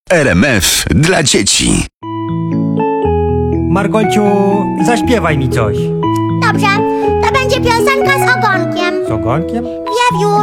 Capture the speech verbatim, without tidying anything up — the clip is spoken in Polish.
R M F dla dzieci. Margolciu, zaśpiewaj mi coś. Dobrze, to będzie piosenka z ogonkiem. Z ogonkiem? Wiewiór